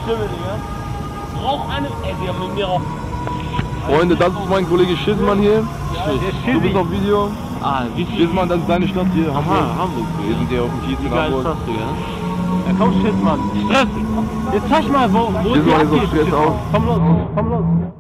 Stimme, Digga. Brauch eine. Ey, die haben mit mir auch. Freunde, das ist mein Kollege Schissmann hier. Ja, Du bist auf Video. Ah, wie viel? Schissmann, das ist deine Stadt hier. Aha, Hamburg. Wir sind hier auf dem Kiez Wie in geil ist Hamburg. das, Digga? Ja, komm, Schissmann. Stress. Jetzt zeig mal, wo Schissmann die ist auf abgeht. Stress aus. Komm los, komm los.